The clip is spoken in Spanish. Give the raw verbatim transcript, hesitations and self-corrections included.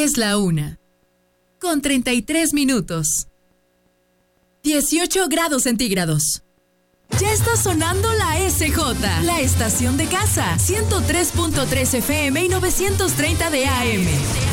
Es la una, con treinta y tres minutos. dieciocho grados centígrados. Ya está sonando la S J, la estación de casa, ciento tres punto tres F M y novecientos treinta de A M.